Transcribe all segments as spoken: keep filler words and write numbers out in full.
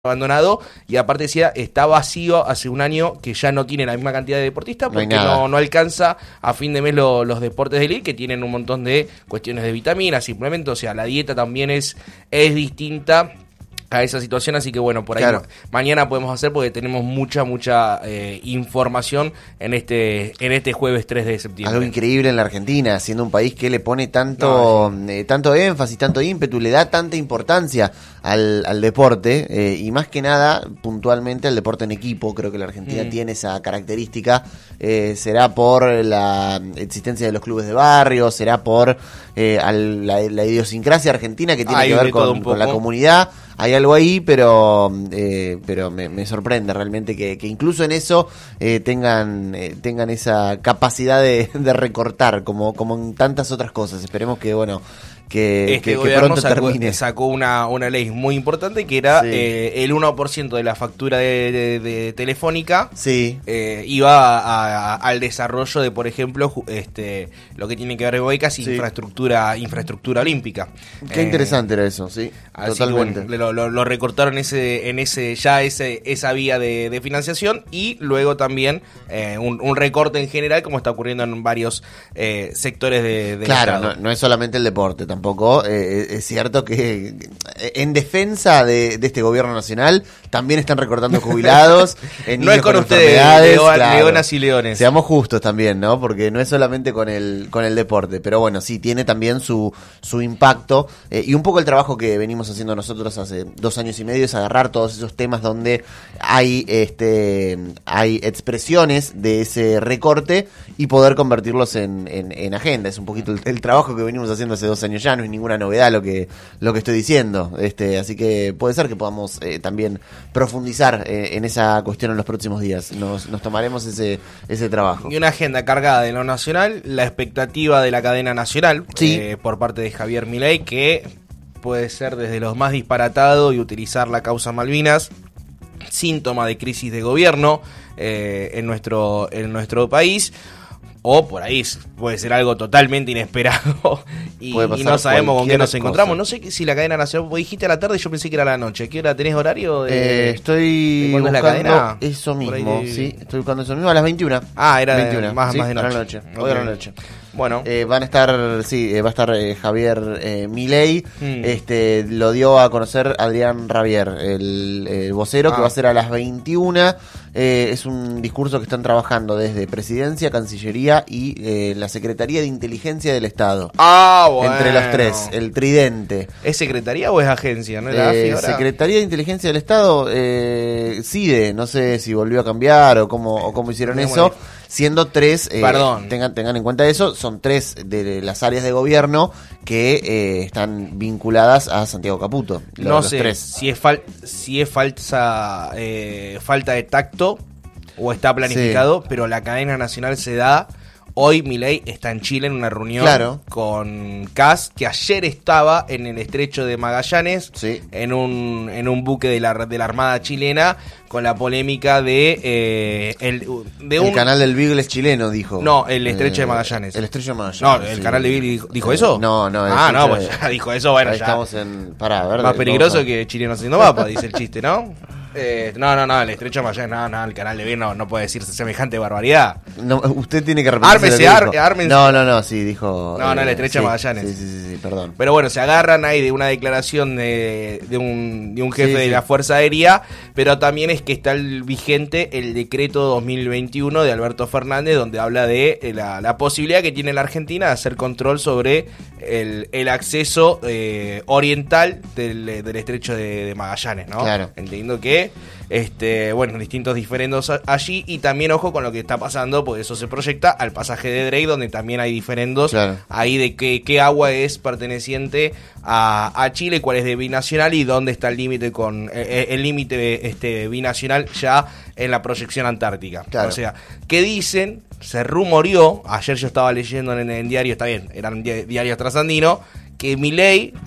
abandonado, y aparte decía, está vacío hace un año que ya no tiene la misma cantidad de deportistas porque no, no, no alcanza a fin de mes lo, los deportes de elite, que tienen un montón de cuestiones de vitaminas, simplemente, o sea, la dieta también es, es distinta a esa situación, así que bueno, por ahí claro. ma- mañana podemos hacer porque tenemos mucha, mucha eh, información en este en este jueves tres de septiembre. Algo increíble en la Argentina, siendo un país que le pone tanto no, sí. eh, tanto énfasis, tanto ímpetu, le da tanta importancia al, al deporte, eh, y más que nada, puntualmente, al deporte en equipo. Creo que la Argentina mm. tiene esa característica, eh, será por la existencia de los clubes de barrio, será por eh, al, la, la idiosincrasia argentina que tiene Hay que ver con, con la comunidad. Hay algo ahí, pero eh, pero me, me sorprende realmente que, que incluso en eso eh, tengan eh, tengan esa capacidad de, de recortar, como como en tantas otras cosas. Esperemos que, bueno, que, este que, que gobierno pronto sacó, termine. sacó una, una ley muy importante que era sí. eh, el uno por ciento de la factura de, de, de Telefónica sí. eh, iba a, a, al desarrollo de, por ejemplo, este lo que tiene que ver con becas y sí. infraestructura, infraestructura olímpica. Qué eh, interesante era eso, sí. Así totalmente. Que, bueno, lo, lo, lo recortaron ese, en ese ya ese, esa vía de, de financiación, y luego también eh, un, un recorte en general, como está ocurriendo en varios eh, sectores de, de claro, no, no es solamente el deporte, tampoco. Eh, es cierto que en defensa de, de este gobierno nacional también están recortando jubilados. En no es con, con ustedes, leo, claro. leonas y leones. Seamos justos también, ¿no? Porque no es solamente con el con el deporte, pero bueno, sí, tiene también su, su impacto, eh, y un poco el trabajo que venimos haciendo nosotros hace dos años y medio es agarrar todos esos temas donde hay este hay expresiones de ese recorte y poder convertirlos en, en, en agenda. Es un poquito el, el trabajo que venimos haciendo hace dos años ya, no es ninguna novedad lo que lo que estoy diciendo, este así que puede ser que podamos eh, también profundizar eh, en esa cuestión en los próximos días. Nos, nos tomaremos ese ese trabajo. Y una agenda cargada de lo nacional, la expectativa de la cadena nacional, sí. eh, por parte de Javier Milei, que puede ser desde los más disparatados y utilizar la causa Malvinas, síntoma de crisis de gobierno eh, en nuestro en nuestro país, o por ahí puede ser algo totalmente inesperado y, y no sabemos con qué nos encontramos. Cosa. No sé si la cadena nacional, vos dijiste a la tarde, yo pensé que era a la noche. ¿Qué hora tenés horario? De, eh, estoy de buscando es la cadena? Eso mismo, de... sí, estoy buscando eso mismo a las veintiuna. Ah, era veintiuna. De, más, sí, más de noche. A la noche. Okay. Hoy a la noche. Bueno, eh, van a estar, sí, eh, va a estar eh, Javier eh, Milei, mm. este, lo dio a conocer Adrián Rabier, el, el vocero, ah. que va a ser a las veintiuna. Eh, es un discurso que están trabajando desde Presidencia, Cancillería y eh, la Secretaría de Inteligencia del Estado. Ah, bueno. Entre los tres, el tridente. ¿Es Secretaría o es agencia? ¿No era eh, Secretaría de Inteligencia del Estado, eh, CIDE, no sé si volvió a cambiar o cómo, o cómo hicieron no, eso. Bueno. Siendo tres, eh, Perdón. Tengan, tengan en cuenta eso, son tres de las áreas de gobierno que eh, están vinculadas a Santiago Caputo. Los, no los sé tres. si es fal si es falsa eh, falta de tacto o está planificado, sí. Pero la cadena nacional se da. Hoy Milei está en Chile en una reunión claro. con Kass, que ayer estaba en el estrecho de Magallanes, sí. en un en un buque de la de la Armada chilena, con la polémica de eh, el de el un canal del Beagle es chileno, dijo. No, el estrecho eh, de Magallanes. El estrecho de Magallanes. No, el sí. canal de Beagle dijo, dijo eso. No, no. Ah, no, pues ya dijo eso, bueno, ahí ya. Estamos en pará, ¿verdad? Más peligroso no, que chilenos haciendo mapa, dice el chiste, ¿no? Eh, no, no, no, el estrecho de Magallanes, no, no, el canal de Beagle no, no puede decirse semejante barbaridad. No, usted tiene que repetir. Ármese, ar, ármense. No, no, no, sí, dijo. No, eh, no, el estrecho de sí, Magallanes. Sí, sí, sí, sí, perdón. Pero bueno, se agarran ahí de una declaración de, de, un, de un jefe sí, de sí. la Fuerza Aérea, pero también es que está el vigente el decreto dos mil veintiuno de Alberto Fernández, donde habla de la, la posibilidad que tiene la Argentina de hacer control sobre el, el acceso eh, oriental del, del estrecho de, de Magallanes, ¿no? Claro. Entendiendo que este bueno distintos diferendos allí, y también ojo con lo que está pasando, porque eso se proyecta al pasaje de Drake, donde también hay diferendos claro. ahí de qué, qué agua es perteneciente a, a Chile, cuál es de binacional y dónde está el límite con eh, el límite este binacional ya en la proyección antártica. Claro. O sea, ¿qué dicen? Se rumoreó, ayer yo estaba leyendo en el diario, está bien, eran di- diarios trasandinos, que Milei a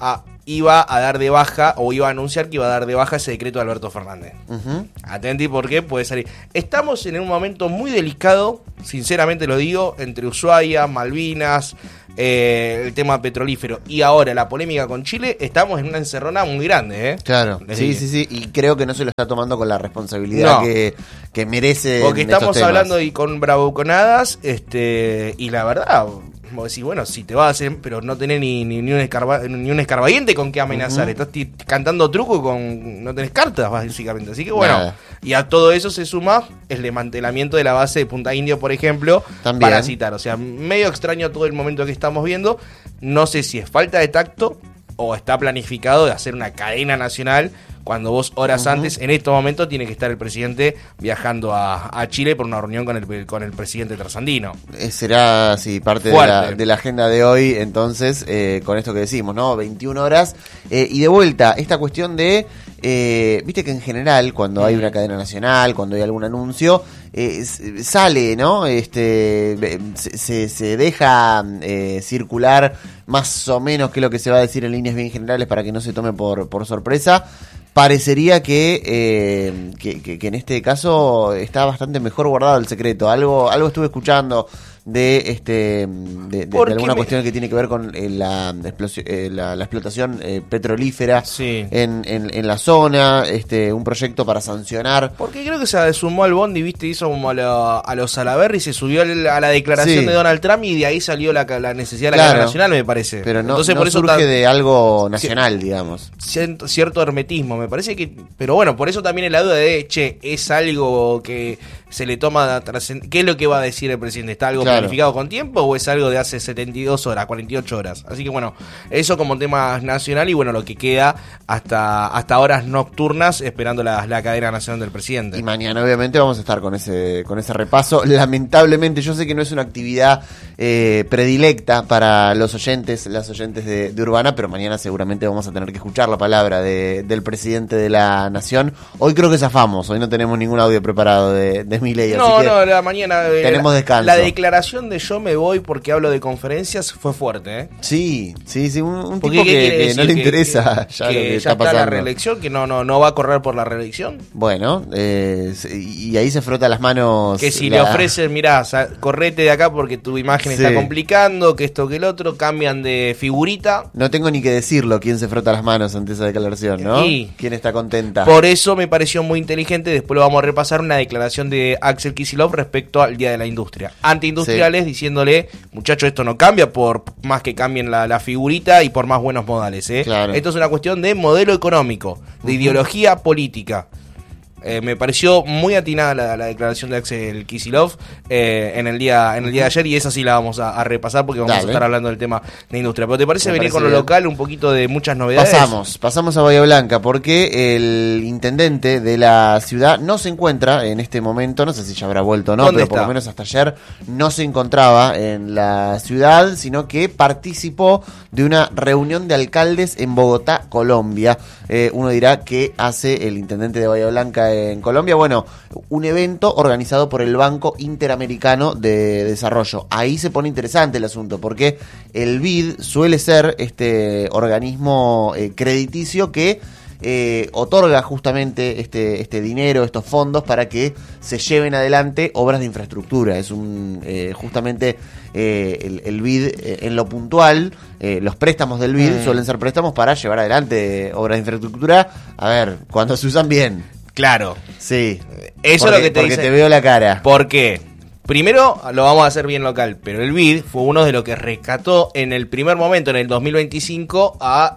iba a dar de baja o iba a anunciar que iba a dar de baja ese decreto de Alberto Fernández. Uh-huh. Atenti porque puede salir. Estamos en un momento muy delicado, sinceramente lo digo, entre Ushuaia, Malvinas, eh, el tema petrolífero y ahora la polémica con Chile. Estamos en una encerrona muy grande, ¿eh? Claro, Les sí, digo. sí, sí, y creo que no se lo está tomando con la responsabilidad No. que, que merece. Porque estamos hablando y con bravuconadas, este, y la verdad, vos decís, bueno, si te vas a hacer, pero no tenés ni, ni, ni, un, escarba, ni un escarbadiente con que amenazar, uh-huh. Estás t- cantando truco con, no tenés cartas básicamente, así que bueno, Nada. Y a todo eso se suma el desmantelamiento de la base de Punta Indio, por ejemplo, También. para citar, o sea, medio extraño todo el momento que estamos viendo, no sé si es falta de tacto o está planificado de hacer una cadena nacional, cuando vos horas uh-huh. antes, en estos momentos, tiene que estar el presidente viajando a, a Chile por una reunión con el con el presidente trasandino. Eh, será, sí, parte de la, de la agenda de hoy, entonces, eh, con esto que decimos, ¿no? veintiuna horas. Eh, y de vuelta, esta cuestión de, eh, viste que en general, cuando hay una cadena nacional, cuando hay algún anuncio, eh, sale, ¿no? Este, se, se, se deja eh, circular más o menos qué es lo que se va a decir en líneas bien generales para que no se tome por, por sorpresa. Parecería que, eh, que, que, que en este caso está bastante mejor guardado el secreto. Algo, algo estuve escuchando de este de, de, de alguna me... cuestión que tiene que ver con eh, la, eh, la, la explotación eh, petrolífera sí. en, en, en la zona, este un proyecto para sancionar. Porque creo que se sumó al Bondi, viste, hizo como a, la, a los Salaverry, se subió a la declaración sí. de Donald Trump y de ahí salió la, la necesidad de la claro, cadena nacional, me parece. Pero no, Entonces, no por eso surge ta... de algo nacional, digamos. Cierto, cierto hermetismo, me parece que... Pero bueno, por eso también es la duda de, che, es algo que se le toma... ¿Qué es lo que va a decir el presidente? ¿Está algo claro. planificado con tiempo o es algo de hace setenta y dos horas, cuarenta y ocho horas? Así que bueno, eso como tema nacional y bueno, lo que queda hasta hasta horas nocturnas esperando la, la cadena nacional del presidente. Y mañana obviamente vamos a estar con ese con ese repaso. Lamentablemente yo sé que no es una actividad eh, predilecta para los oyentes, las oyentes de, de Urbana, pero mañana seguramente vamos a tener que escuchar la palabra de, del presidente de la nación. Hoy creo que zafamos, hoy no tenemos ningún audio preparado de, de Milei, no, así que no, la mañana eh, tenemos la, descanso. La declaración de yo me voy porque hablo de conferencias fue fuerte, ¿eh? Sí, sí, sí, un, un tipo que, que no le interesa que, ya que lo que ya está, está pasando. La reelección, que no, no, no va a correr por la reelección. Bueno, eh, y ahí se frota las manos. Que si la... le ofrecen, mirá, correte de acá porque tu imagen sí. está complicando, que esto que el otro, cambian de figurita. No tengo ni que decirlo quién se frota las manos ante esa declaración, ¿no? Y ¿Quién está contenta? Por eso me pareció muy inteligente, después lo vamos a repasar, una declaración de Axel Kicillof respecto al Día de la Industria. Antiindustriales sí. diciéndole, muchachos, esto no cambia por más que cambien la, la figurita y por más buenos modales, ¿eh? Claro. Esto es una cuestión de modelo económico, de uh-huh. ideología política. Eh, me pareció muy atinada la, la declaración de Axel Kicillof eh, en el día en el día de ayer y esa sí la vamos a, a repasar porque vamos Dale. a estar hablando del tema de industria. ¿Pero te parece me venir parece con lo bien. local, un poquito de muchas novedades? Pasamos, pasamos a Bahía Blanca porque el intendente de la ciudad no se encuentra en este momento, no sé si ya habrá vuelto o no, pero está? por lo menos hasta ayer no se encontraba en la ciudad, sino que participó de una reunión de alcaldes en Bogotá, Colombia. Eh, uno dirá, ¿qué hace el intendente de Bahía Blanca en Colombia? Bueno, un evento organizado por el Banco Interamericano de Desarrollo. Ahí se pone interesante el asunto, porque el B I D suele ser este organismo eh, crediticio que eh, otorga justamente este, este dinero, estos fondos para que se lleven adelante obras de infraestructura. Es un eh, justamente eh, el, el B I D eh, en lo puntual, eh, los préstamos del B I D mm. suelen ser préstamos para llevar adelante obras de infraestructura, a ver, cuando se usan bien. Claro. Sí. Eso porque, es lo que te porque dice. te veo la cara. ¿Por qué? Primero lo vamos a hacer bien local, pero el B I D fue uno de los que rescató en el primer momento, en el dos mil veinticinco, a,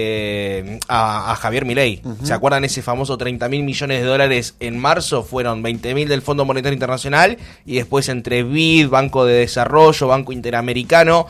eh, a, a Javier Milei. Uh-huh. ¿Se acuerdan ese famoso treinta mil millones de dólares en marzo? Fueron veinte mil del Fondo Monetario Internacional y después entre B I D, Banco de Desarrollo, Banco Interamericano,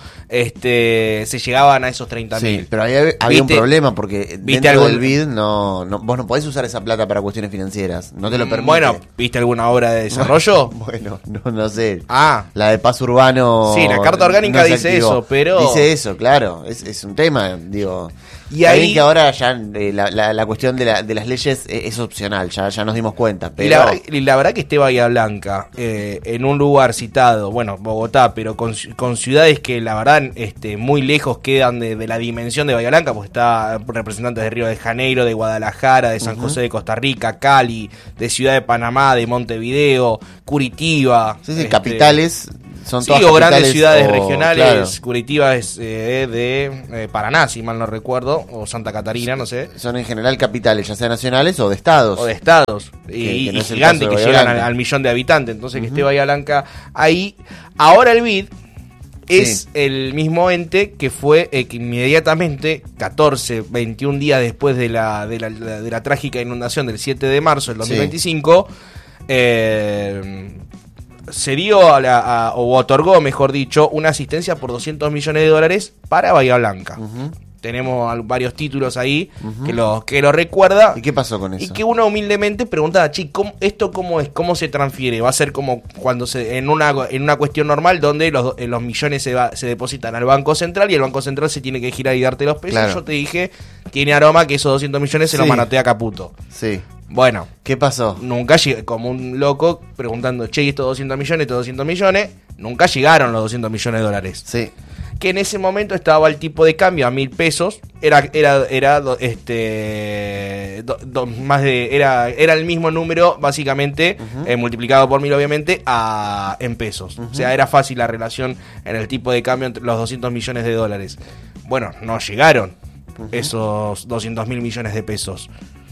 este, se llegaban a esos treinta mil. Sí, pero había, había un problema porque dentro algún... del B I D no, no, vos no podés usar esa plata para cuestiones financieras, no te lo permite. Bueno, ¿viste alguna obra de desarrollo? Bueno, no, no sé. Ah, la de Paz Urbano. Sí, la Carta Orgánica no dice activó. eso, pero dice eso, claro, es, es un tema, digo. Y ahí que ahora ya eh, la, la, la cuestión de, la, de las leyes es, es opcional, ya, ya nos dimos cuenta. Pero... Y, la, y la verdad que esté Bahía Blanca, eh, en un lugar citado, bueno, Bogotá, pero con, con ciudades que la verdad este, muy lejos quedan de, de la dimensión de Bahía Blanca, porque está representantes de Río de Janeiro, de Guadalajara, de San uh-huh. José de Costa Rica, Cali, de Ciudad de Panamá, de Montevideo, Curitiba. Sí, sí, este, capitales. Son sí, o grandes ciudades o, regionales. Claro. Curitiba es eh, de eh, Paraná, si mal no recuerdo, o Santa Catarina, no sé. Son en general capitales, ya sean nacionales o de estados. O de estados. Que, y, que no y gigantes que llegan al, al millón de habitantes. Entonces, uh-huh. que esté Bahía Blanca ahí. Ahora el B I D es sí. el mismo ente que fue eh, que inmediatamente, catorce, veintiún días después de la, de la, de la trágica inundación del siete de marzo del dos mil veinticinco, sí. eh, se dio a la, a, o otorgó, mejor dicho, una asistencia por doscientos millones de dólares para Bahía Blanca. Uh-huh. Tenemos varios títulos ahí uh-huh. que lo que lo recuerda. ¿Y qué pasó con eso? Y que uno humildemente preguntaba, che, ¿cómo, ¿esto cómo es? ¿Cómo se transfiere? ¿Va a ser como cuando se en una en una cuestión normal donde los, los millones se, va, se depositan al Banco Central y el Banco Central se tiene que girar y darte los pesos? Claro. Yo te dije, tiene aroma que esos doscientos millones se sí. los manotea Caputo. Sí. Bueno. ¿Qué pasó? Nunca llegué, como un loco, preguntando, che, ¿y estos doscientos millones, estos doscientos millones? Nunca llegaron los doscientos millones de dólares. Sí. Que en ese momento estaba el tipo de cambio a mil pesos, era era era este do, do, más de era era el mismo número básicamente uh-huh. eh, multiplicado por mil obviamente a en pesos, uh-huh. o sea era fácil la relación en el tipo de cambio entre los doscientos millones de dólares. Bueno, no llegaron uh-huh. esos doscientos mil millones de pesos.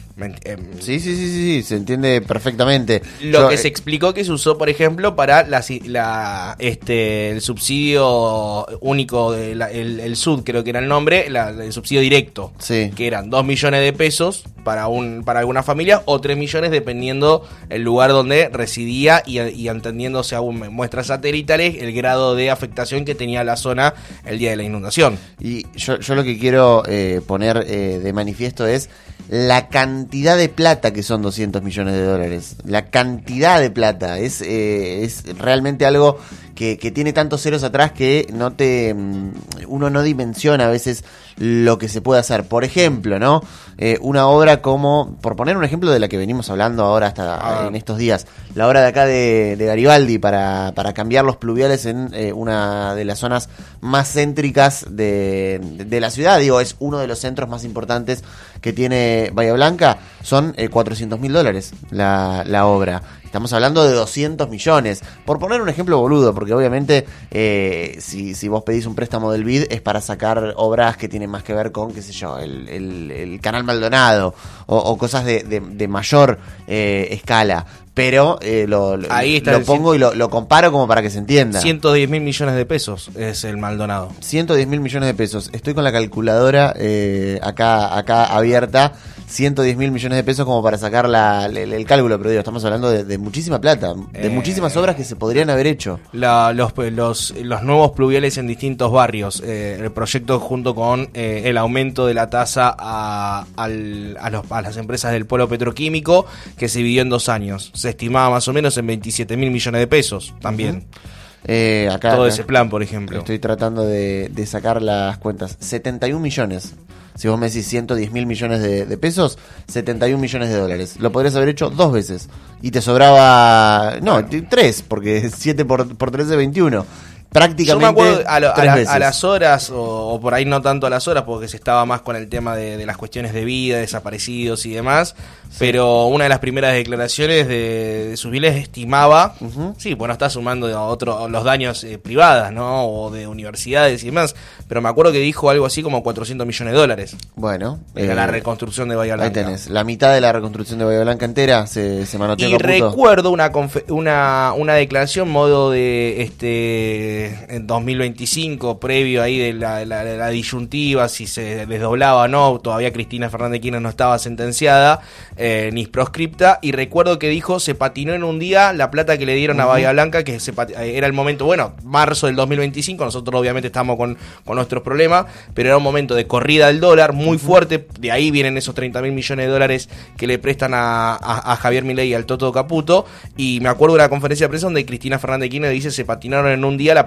Sí, sí, sí, sí, sí, se entiende perfectamente. Lo Yo, que se explicó que se usó, por ejemplo, para la, la este el subsidio único, de la, el, el S U D creo que era el nombre, la, el subsidio directo, sí. que eran dos millones de pesos para un para alguna familia o tres millones dependiendo el lugar donde residía y, y entendiendo según muestras satelitales el grado de afectación que tenía la zona el día de la inundación. Y yo, yo lo que quiero eh, poner eh, de manifiesto es la cantidad de plata que son doscientos millones de dólares. La cantidad de plata es, eh, es realmente algo que, que tiene tantos ceros atrás que no te uno no dimensiona a veces lo que se puede hacer. Por ejemplo, ¿no? Eh, una obra como, por poner un ejemplo de la que venimos hablando ahora hasta ah. en estos días, la obra de acá de, de Garibaldi para, para cambiar los pluviales en eh, una de las zonas más céntricas de, de, de la ciudad. Digo, es uno de los centros más importantes que tiene Bahía Blanca. Son eh, cuatrocientos mil dólares la, la obra. Estamos hablando de doscientos millones. Por poner un ejemplo boludo, porque obviamente eh, si, si vos pedís un préstamo del B I D es para sacar obras que tienen más que ver con, qué sé yo, el, el, el Canal Maldonado o, o cosas de, de, de mayor eh, escala. Pero eh, lo, lo, Ahí está lo pongo y lo, lo comparo como para que se entienda. ciento diez mil millones de pesos es el Maldonado. ciento diez mil millones de pesos. Estoy con la calculadora eh, acá acá abierta. ciento diez mil millones de pesos como para sacar la, el, el cálculo, pero digo, estamos hablando de, de muchísima plata, de eh, muchísimas obras que se podrían haber hecho. La, los, los, los nuevos pluviales en distintos barrios, eh, el proyecto junto con eh, el aumento de la tasa a, al, a, los, a las empresas del polo petroquímico, que se dividió en dos años. Se estimaba más o menos en veintisiete mil millones de pesos también. Uh-huh. Eh, acá, Todo acá, ese plan, por ejemplo. Estoy tratando de, de sacar las cuentas. setenta y un millones. Si vos me decís ciento diez mil millones de, de pesos, setenta y un millones de dólares. Lo podrías haber hecho dos veces. Y te sobraba... No, bueno. tres, porque siete por, por tres es veintiuno. Prácticamente. Yo me acuerdo a, lo, a, la, veces. a las horas, o, o por ahí no tanto a las horas, porque se estaba más con el tema de, de las cuestiones de vida, desaparecidos y demás. Sí. Pero una de las primeras declaraciones de, de Susbiles estimaba, uh-huh. sí, bueno, está sumando a otro, los daños eh, privadas, ¿no? O de universidades y demás. Pero me acuerdo que dijo algo así como cuatrocientos millones de dólares. Bueno. Era eh, la reconstrucción de Bahía Blanca. Ahí tenés. La mitad de la reconstrucción de Bahía Blanca entera se, se manoteó. Y recuerdo una, confe- una, una declaración modo de este en dos mil veinticinco, previo ahí de la, la, la disyuntiva, si se desdoblaba o no, todavía Cristina Fernández de Kirchner no estaba sentenciada, eh, ni proscripta, y recuerdo que dijo, se patinó en un día la plata que le dieron uh-huh. a Bahía Blanca, que se pat- era el momento, bueno, marzo del dos mil veinticinco, nosotros obviamente estamos con, con nuestros problemas, pero era un momento de corrida del dólar muy uh-huh. fuerte, de ahí vienen esos treinta mil millones de dólares que le prestan a, a, a Javier Milei y al Toto Caputo, y me acuerdo de una conferencia de prensa donde Cristina Fernández de Kirchner dice, se patinaron en un día la plata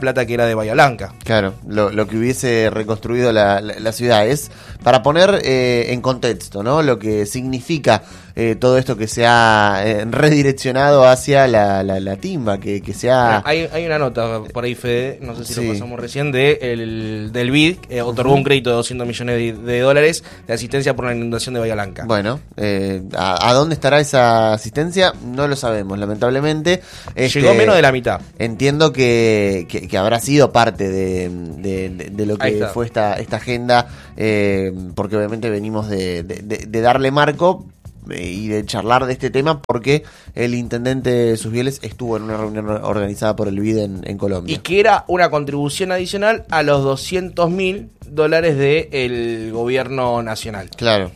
plata que era de Bahía Blanca. Claro, lo, lo que hubiese reconstruido la, la, la ciudad es para poner eh, en contexto, ¿no? Lo que significa eh, todo esto que se ha eh, redireccionado hacia la, la, la timba, que, que se ha... Hay, hay una nota por ahí, Fede, no sé si Sí. lo pasamos recién, de el, del B I D, que otorgó uh-huh. un crédito de doscientos millones de, de dólares de asistencia por la inundación de Bahía Blanca. Bueno, eh, ¿a, ¿a dónde estará esa asistencia? No lo sabemos, lamentablemente. Este, Llegó menos de la mitad. Entiendo que, que, que habrá sido parte de, de, de, de lo que fue esta, esta agenda, eh, porque obviamente venimos de, de, de, de darle marco y de charlar de este tema porque el intendente Susbieles estuvo en una reunión organizada por el B I D en, en Colombia. Y que era una contribución adicional a los doscientos mil dólares del gobierno nacional. Claro.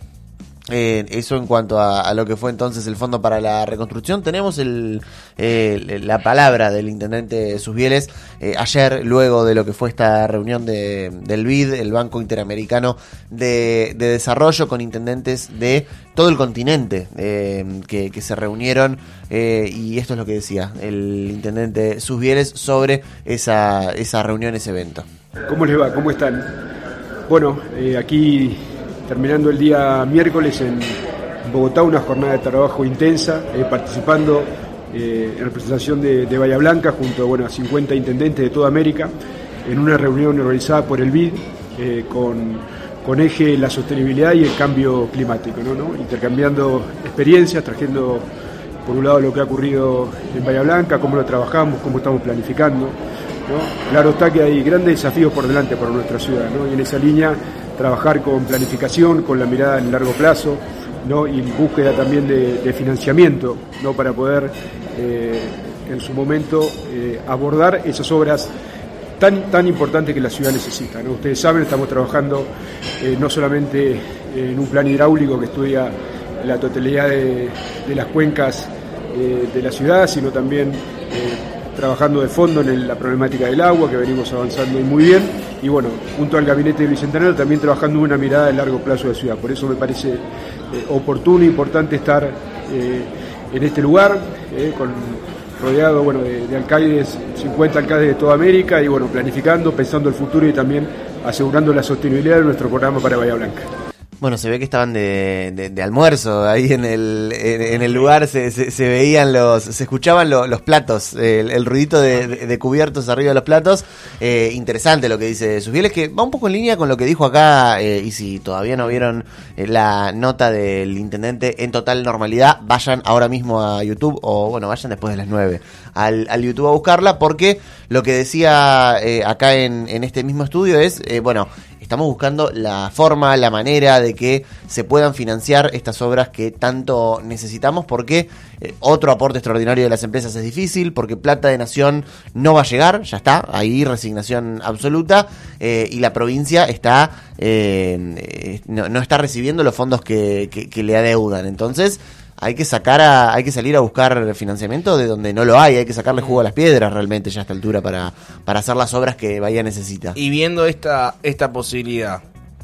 Eh, eso en cuanto a, a lo que fue entonces el Fondo para la Reconstrucción. Tenemos el, eh, la palabra del intendente Susbieles eh, ayer, luego de lo que fue esta reunión de, del B I D, el Banco Interamericano de, de Desarrollo, con intendentes de todo el continente eh, que, que se reunieron, eh, y esto es lo que decía el intendente Susbieles sobre esa, esa reunión, ese evento. ¿Cómo les va? ¿Cómo están? Bueno, eh, aquí... terminando el día miércoles en Bogotá, una jornada de trabajo intensa, eh, participando eh, en representación de, de Bahía Blanca junto bueno, a cincuenta intendentes de toda América, en una reunión organizada por el B I D eh, con, con eje la sostenibilidad y el cambio climático, ¿no? ¿no? Intercambiando experiencias, trayendo por un lado lo que ha ocurrido en Bahía Blanca, cómo lo trabajamos, cómo estamos planificando, ¿no? Claro está que hay grandes desafíos por delante para nuestra ciudad, ¿no? Y en esa línea trabajar con planificación, con la mirada en largo plazo, ¿no? Y búsqueda también de, de financiamiento, ¿no? Para poder eh, en su momento eh, abordar esas obras tan, tan importantes que la ciudad necesita, ¿no? Ustedes saben, estamos trabajando eh, no solamente en un plan hidráulico que estudia la totalidad de, de las cuencas eh, de la ciudad, sino también eh, trabajando de fondo en la problemática del agua, que venimos avanzando muy bien, y bueno, junto al gabinete del Bicentenario también trabajando en una mirada de largo plazo de la ciudad. Por eso me parece eh, oportuno e importante estar eh, en este lugar, eh, con, rodeado bueno, de, de alcaldes, cincuenta alcaldes de toda América, y bueno, planificando, pensando el futuro y también asegurando la sostenibilidad de nuestro programa para Bahía Blanca. Bueno, se ve que estaban de, de, de almuerzo ahí en el en, en el lugar, se, se, se veían los, se escuchaban lo, los platos, el, el ruidito de, de, de cubiertos arriba de los platos. Eh, interesante lo que dice Susbieles, que va un poco en línea con lo que dijo acá, eh, y si todavía no vieron eh, la nota del intendente en total normalidad, vayan ahora mismo a YouTube, o bueno, vayan después de las nueve al, al YouTube a buscarla, porque lo que decía eh, acá en, en este mismo estudio es, eh, bueno, estamos buscando la forma, la manera de que se puedan financiar estas obras que tanto necesitamos, porque eh, otro aporte extraordinario de las empresas es difícil, porque plata de nación no va a llegar, ya está, ahí resignación absoluta, eh, y la provincia está eh, eh, no, no está recibiendo los fondos que, que, que le adeudan. Entonces hay que sacar a, hay que salir a buscar financiamiento de donde no lo hay, hay que sacarle jugo a las piedras realmente ya a esta altura para, para hacer las obras que Bahía necesita. Y viendo esta, esta posibilidad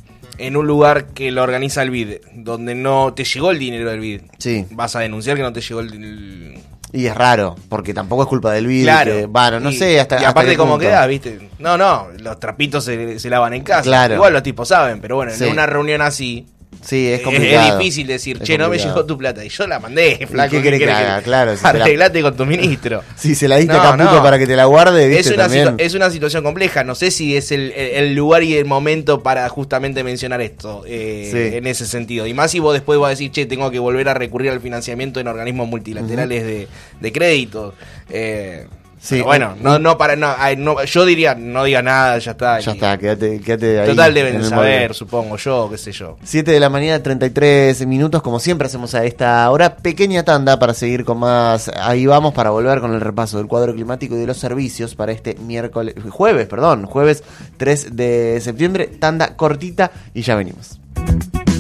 en un lugar que lo organiza el B I D, donde no te llegó el dinero del B I D, sí, vas a denunciar que no te llegó el... el... Y es raro, porque tampoco es culpa del B I D. Claro. Que, bueno, no y, sé hasta. Y aparte, hasta como punto. queda, ¿viste? No, no, los trapitos se, se lavan en casa. Claro. Igual los tipos saben, pero bueno, Sí. en una reunión así. Sí, es Es, complicado. es difícil decir, Es che, no me complicado. llegó tu plata. Y yo la mandé, flaco. ¿Qué querés que haga? Claro, si te la- Arreglate con tu ministro. Si se la diste No, a Caputo no. para que te la guarde, ¿viste? Es una, También. situ- es una situación compleja. No sé si es el, el- el lugar y el momento para justamente mencionar esto, eh, Sí. en ese sentido. Y más si vos después vas a decir, che, tengo que volver a recurrir al financiamiento en organismos multilaterales uh-huh. de, de crédito. Eh, Sí, pero bueno, un- no, no para, no, ay, no, yo diría, no diga nada, ya está. Ya y- está, quédate, quédate ahí. Total deben en el saber, molde. supongo yo, qué sé yo. siete de la mañana, treinta y tres minutos, como siempre hacemos a esta hora, pequeña tanda para seguir con más. Ahí vamos para volver con el repaso del cuadro climático y de los servicios para este miércoles, jueves, perdón, jueves tres de septiembre, tanda cortita y ya venimos.